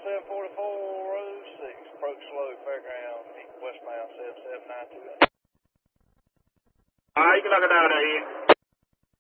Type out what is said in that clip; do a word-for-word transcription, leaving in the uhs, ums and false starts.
seven forty-four oh six, approach slow, fairground, westbound seven seven nine two. Alright, you can knock it down there, Ian.